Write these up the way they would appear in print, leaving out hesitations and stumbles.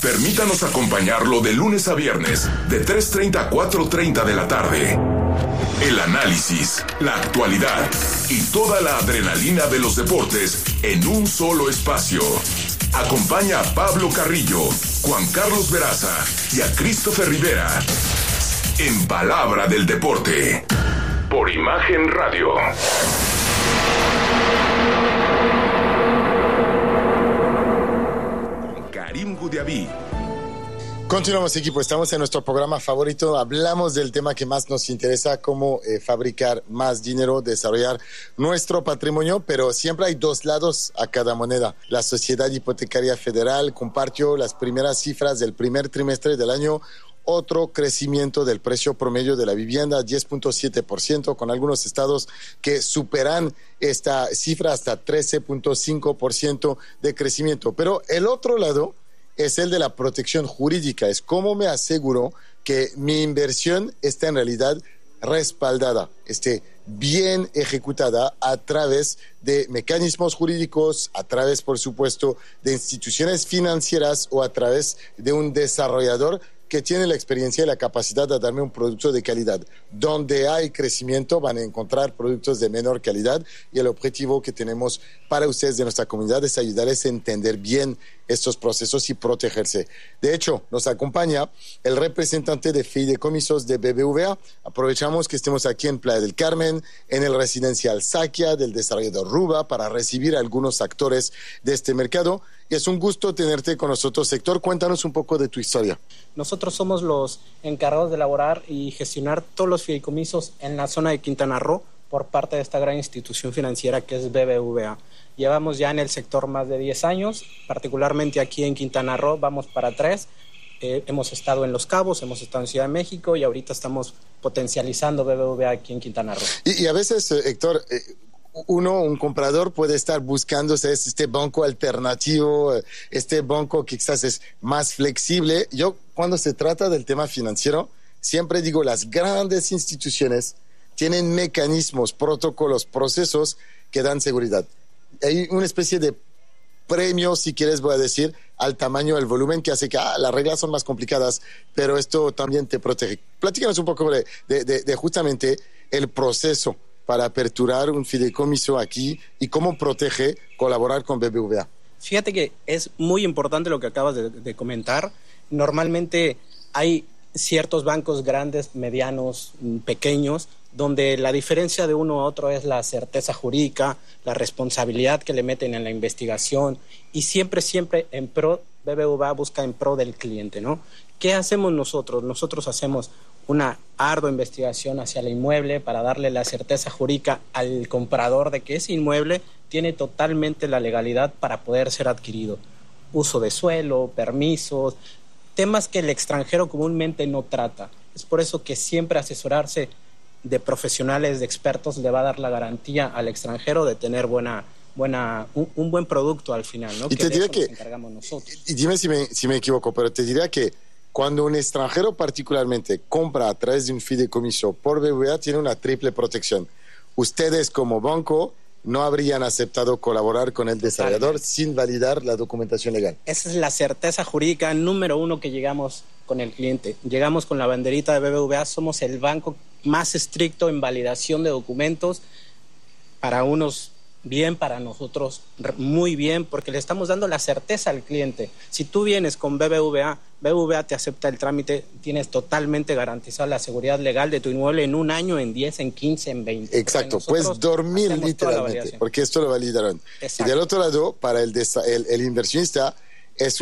Permítanos acompañarlo de lunes a viernes, de 3:30 a 4:30 de la tarde. El análisis, la actualidad y toda la adrenalina de los deportes en un solo espacio. Acompaña a Pablo Carrillo, Juan Carlos Veraza y a Christopher Rivera en Palabra del Deporte por Imagen Radio. Karim Goudiaby. Continuamos, equipo. Estamos en nuestro programa favorito. Hablamos del tema que más nos interesa, cómo fabricar más dinero, desarrollar nuestro patrimonio, pero siempre hay dos lados a cada moneda. La Sociedad Hipotecaria Federal compartió las primeras cifras del primer trimestre del año. Otro crecimiento del precio promedio de la vivienda, 10.7%, con algunos estados que superan esta cifra hasta 13.5% de crecimiento. Pero el otro lado es el de la protección jurídica. Es cómo me aseguro que mi inversión esté en realidad respaldada, esté bien ejecutada a través de mecanismos jurídicos, a través, por supuesto, de instituciones financieras o a través de un desarrollador que tiene la experiencia y la capacidad de darme un producto de calidad. Donde hay crecimiento van a encontrar productos de menor calidad y el objetivo que tenemos para ustedes de nuestra comunidad es ayudarles a entender bien estos procesos y protegerse. De hecho, nos acompaña el representante de fideicomisos de BBVA. Aprovechamos que estemos aquí en Playa del Carmen, en el residencial Sakia del desarrollador Ruba, para recibir a algunos actores de este mercado. Y es un gusto tenerte con nosotros, Héctor. Cuéntanos un poco de tu historia. Nosotros somos los encargados de elaborar y gestionar todos los fideicomisos en la zona de Quintana Roo por parte de esta gran institución financiera que es BBVA. Llevamos ya en el sector más de 10 años, particularmente aquí en Quintana Roo, vamos para 3. Hemos estado en Los Cabos, hemos estado en Ciudad de México y ahorita estamos potencializando BBVA aquí en Quintana Roo. Y a veces, Héctor, un comprador puede estar buscando este banco alternativo, este banco que quizás es más flexible. Yo, cuando se trata del tema financiero, siempre digo, las grandes instituciones tienen mecanismos, protocolos, procesos que dan seguridad. Hay una especie de premio, si quieres, voy a decir, al tamaño del volumen, que hace que las reglas son más complicadas, pero esto también te protege. Platícanos un poco de justamente el proceso para aperturar un fideicomiso aquí y cómo protege colaborar con BBVA. Fíjate que es muy importante lo que acabas de comentar. Normalmente hay ciertos bancos grandes, medianos, pequeños, donde la diferencia de uno a otro es la certeza jurídica, la responsabilidad que le meten en la investigación y siempre en pro, BBVA busca en pro del cliente, ¿no? ¿Qué hacemos nosotros? Nosotros hacemos una ardua investigación hacia el inmueble para darle la certeza jurídica al comprador de que ese inmueble tiene totalmente la legalidad para poder ser adquirido. Uso de suelo, permisos, temas que el extranjero comúnmente no trata. Es por eso que siempre asesorarse de profesionales, de expertos, le va a dar la garantía al extranjero de tener un buen producto al final, ¿no? Y te diría que, nos encargamos nosotros. Y dime si me equivoco, pero te diría que cuando un extranjero particularmente compra a través de un fideicomiso por BBVA, tiene una triple protección. Ustedes como banco no habrían aceptado colaborar con el desarrollador sin validar la documentación legal. Esa es la certeza jurídica número uno que llegamos con el cliente. Llegamos con la banderita de BBVA, somos el banco más estricto en validación de documentos, para unos bien, para nosotros muy bien, porque le estamos dando la certeza al cliente. Si tú vienes con BBVA, BBVA te acepta el trámite, tienes totalmente garantizada la seguridad legal de tu inmueble en 1 año, en 10, en 15, en 20. Exacto, puedes dormir literalmente, porque esto lo validaron. Exacto. Y del otro lado, para el inversionista, es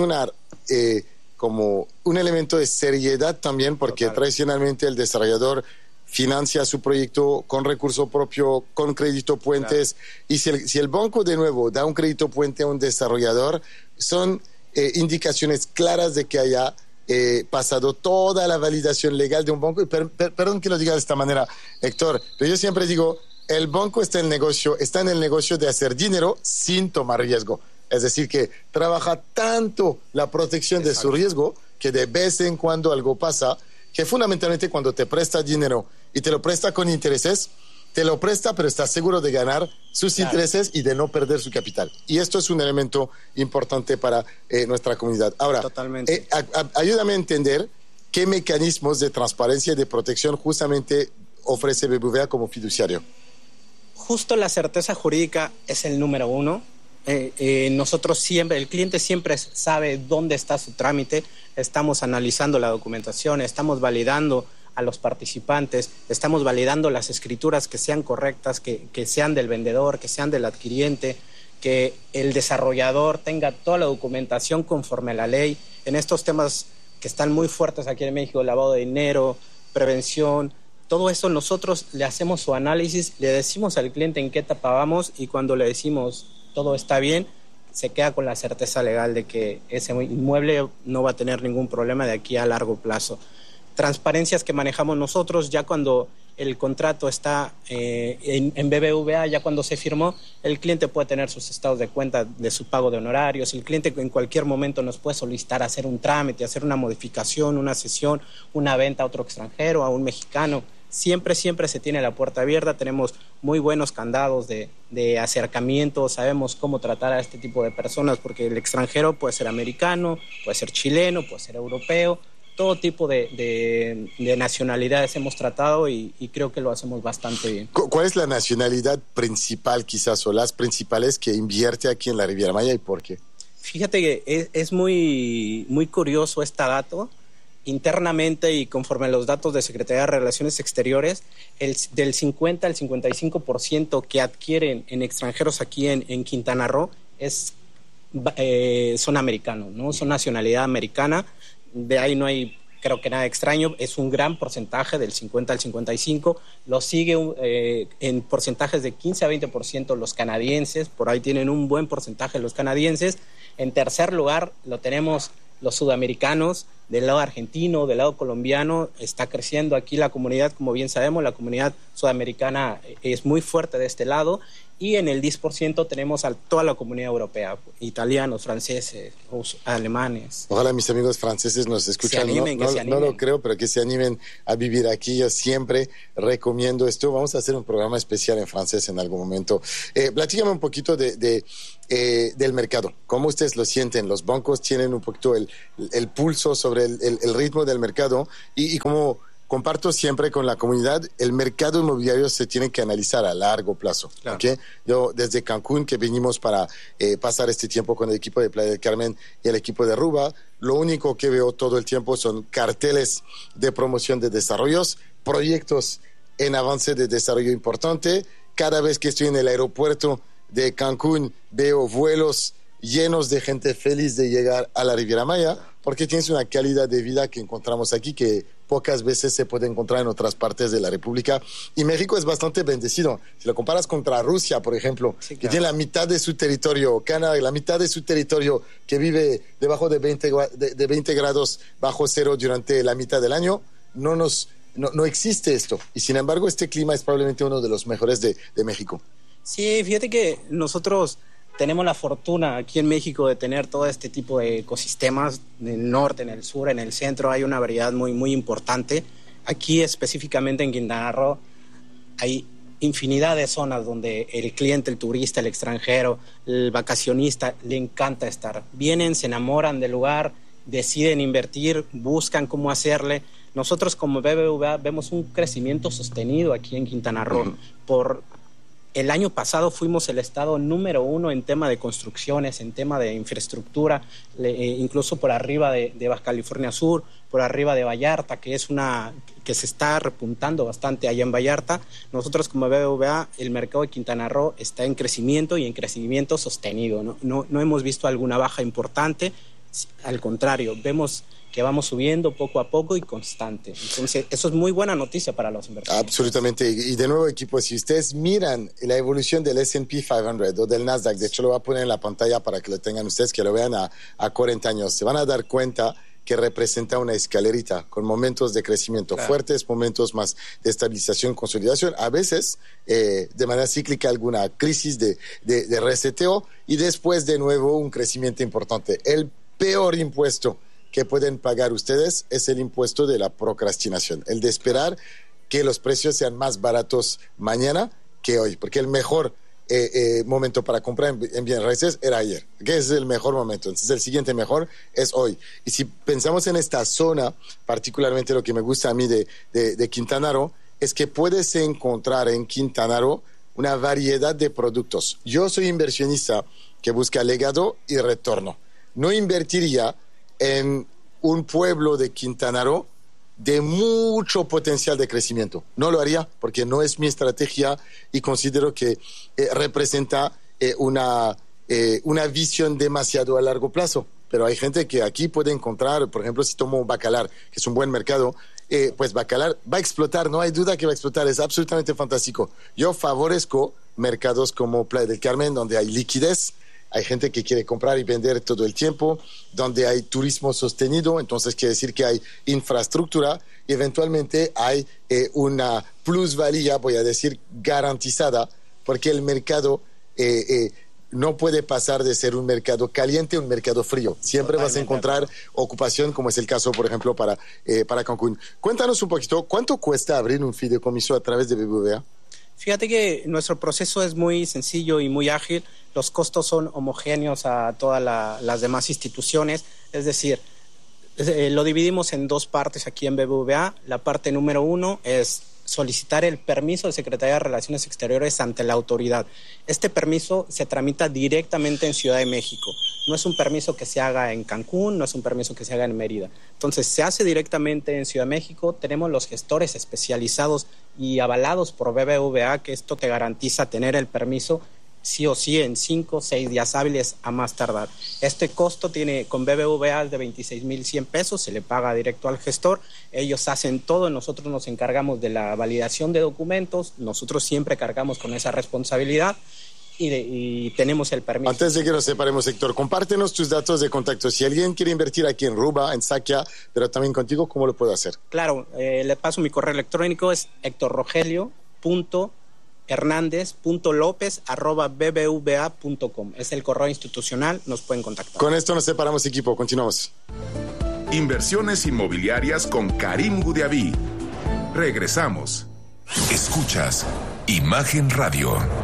como un elemento de seriedad también, porque tradicionalmente el desarrollador financia su proyecto con recurso propio, con crédito puentes, claro. Y si el banco de nuevo da un crédito puente a un desarrollador, son indicaciones claras de que haya pasado toda la validación legal de un banco. Y perdón que lo diga de esta manera, Héctor, pero yo siempre digo, el banco está en el negocio de hacer dinero sin tomar riesgo. Es decir, que trabaja tanto la protección de su riesgo que de vez en cuando algo pasa, que fundamentalmente cuando te presta dinero y te lo presta con intereses, te lo presta, pero está seguro de ganar sus intereses y de no perder su capital. Y esto es un elemento importante para nuestra comunidad. Ahora, totalmente. Ayúdame a entender qué mecanismos de transparencia y de protección justamente ofrece BBVA como fiduciario. Justo la certeza jurídica es el número uno. Nosotros siempre, el cliente siempre sabe dónde está su trámite, estamos analizando la documentación, estamos validando a los participantes, estamos validando las escrituras que sean correctas, que sean del vendedor, que sean del adquiriente, que el desarrollador tenga toda la documentación conforme a la ley. En estos temas que están muy fuertes aquí en México, lavado de dinero, prevención, todo eso nosotros le hacemos su análisis, le decimos al cliente en qué etapa vamos y cuando le decimos todo está bien, se queda con la certeza legal de que ese inmueble no va a tener ningún problema de aquí a largo plazo. Transparencias que manejamos nosotros, ya cuando el contrato está en BBVA, ya cuando se firmó, el cliente puede tener sus estados de cuenta de su pago de honorarios, el cliente en cualquier momento nos puede solicitar hacer un trámite, hacer una modificación, una cesión, una venta a otro extranjero, a un mexicano. Siempre se tiene la puerta abierta, tenemos muy buenos candados de acercamiento, sabemos cómo tratar a este tipo de personas, porque el extranjero puede ser americano, puede ser chileno, puede ser europeo, todo tipo de nacionalidades hemos tratado y creo que lo hacemos bastante bien. ¿Cuál es la nacionalidad principal quizás o las principales que invierte aquí en la Riviera Maya y por qué? Fíjate que es muy curioso este dato. Internamente y conforme a los datos de Secretaría de Relaciones Exteriores, del 50 al 55% que adquieren en extranjeros aquí en Quintana Roo son americanos, ¿no? Son nacionalidad americana. De ahí no hay, creo que nada extraño. Es un gran porcentaje del 50 al 55%. Lo sigue en porcentajes de 15 a 20% los canadienses. Por ahí tienen un buen porcentaje los canadienses. En tercer lugar lo tenemos los sudamericanos, del lado argentino, del lado colombiano, está creciendo aquí la comunidad, como bien sabemos, la comunidad sudamericana es muy fuerte de este lado, y en el 10% tenemos a toda la comunidad europea, italianos, franceses, alemanes. Ojalá mis amigos franceses nos escuchan, se animen. No lo creo, pero que se animen a vivir aquí. Yo siempre recomiendo esto. Vamos a hacer un programa especial en francés en algún momento. Platícame un poquito del mercado. ¿Cómo ustedes lo sienten? Los bancos tienen un poquito el pulso sobre el ritmo del mercado y como comparto siempre con la comunidad, el mercado inmobiliario se tiene que analizar a largo plazo. Claro. ¿Okay? Yo desde Cancún, que vinimos para pasar este tiempo con el equipo de Playa del Carmen y el equipo de Aruba, lo único que veo todo el tiempo son carteles de promoción de desarrollos, proyectos en avance de desarrollo importante. Cada vez que estoy en el aeropuerto de Cancún veo vuelos llenos de gente feliz de llegar a la Riviera Maya, porque tienes una calidad de vida que encontramos aquí que pocas veces se puede encontrar en otras partes de la República. Y México es bastante bendecido. Si lo comparas contra Rusia, por ejemplo, sí, claro, que tiene la mitad de su territorio, Canadá, la mitad de su territorio, que vive debajo de 20 grados bajo cero durante la mitad del año, no existe esto. Y sin embargo, este clima es probablemente uno de los mejores de México. Sí, fíjate que nosotros tenemos la fortuna aquí en México de tener todo este tipo de ecosistemas, en el norte, en el sur, en el centro, hay una variedad muy importante. Aquí específicamente en Quintana Roo hay infinidad de zonas donde el cliente, el turista, el extranjero, el vacacionista, le encanta estar. Vienen, se enamoran del lugar, deciden invertir, buscan cómo hacerle. Nosotros como BBVA vemos un crecimiento sostenido aquí en Quintana Roo. El año pasado fuimos el estado número 1 en tema de construcciones, en tema de infraestructura, incluso por arriba de Baja California Sur, por arriba de Vallarta, que se está repuntando bastante allá en Vallarta. Nosotros como BBVA, el mercado de Quintana Roo está en crecimiento y en crecimiento sostenido. No hemos visto alguna baja importante, al contrario, vemos que vamos subiendo poco a poco y constante. Entonces, eso es muy buena noticia para los inversores. Absolutamente. Y de nuevo, equipo, si ustedes miran la evolución del S&P 500 o del Nasdaq, de hecho lo voy a poner en la pantalla para que lo tengan ustedes, que lo vean a 40 años, se van a dar cuenta que representa una escalerita con momentos de crecimiento fuertes, momentos más de estabilización, consolidación, a veces de manera cíclica alguna crisis de reseteo y después de nuevo un crecimiento importante. El peor impuesto que pueden pagar ustedes es el impuesto de la procrastinación, el de esperar que los precios sean más baratos mañana que hoy, porque el mejor momento para comprar en bienes raíces era ayer, que es el mejor momento. Entonces el siguiente mejor es hoy. Y si pensamos en esta zona, particularmente lo que me gusta a mí de Quintana Roo, es que puedes encontrar en Quintana Roo una variedad de productos. Yo soy inversionista que busca legado y retorno. No invertiría en un pueblo de Quintana Roo de mucho potencial de crecimiento. No lo haría porque no es mi estrategia y considero que representa una visión demasiado a largo plazo. Pero hay gente que aquí puede encontrar, por ejemplo, si tomo Bacalar, que es un buen mercado, pues Bacalar va a explotar, no hay duda que va a explotar, es absolutamente fantástico. Yo favorezco mercados como Playa del Carmen, donde hay liquidez, hay gente que quiere comprar y vender todo el tiempo, donde hay turismo sostenido, entonces quiere decir que hay infraestructura y eventualmente hay una plusvalía, voy a decir, garantizada, porque el mercado no puede pasar de ser un mercado caliente a un mercado frío. Siempre vas a encontrar ocupación, como es el caso, por ejemplo, para Cancún. Cuéntanos un poquito, ¿cuánto cuesta abrir un fideicomiso a través de BBVA? Fíjate que nuestro proceso es muy sencillo y muy ágil. Los costos son homogéneos a todas las demás instituciones. Es decir, lo dividimos en dos partes aquí en BBVA. La parte número 1 es solicitar el permiso de Secretaría de Relaciones Exteriores ante la autoridad. Este permiso se tramita directamente en Ciudad de México. No es un permiso que se haga en Cancún, no es un permiso que se haga en Mérida. Entonces, se hace directamente en Ciudad de México. Tenemos los gestores especializados y avalados por BBVA, que esto te garantiza tener el permiso sí o sí en 5 o 6 días hábiles a más tardar. Este costo tiene con BBVA de 26,100 pesos, se le paga directo al gestor, ellos hacen todo, nosotros nos encargamos de la validación de documentos, nosotros siempre cargamos con esa responsabilidad y tenemos el permiso. Antes de que nos separemos, Héctor, compártenos tus datos de contacto. Si alguien quiere invertir aquí en Ruba, en Sakia, pero también contigo, ¿cómo lo puedo hacer? Claro, le paso mi correo electrónico, es hectorrogelio.hernandez.lopez@bbva.com. Es el correo institucional, nos pueden contactar. Con esto nos separamos, equipo. Continuamos. Inversiones inmobiliarias con Karim Goudiaby. Regresamos. Escuchas Imagen Radio.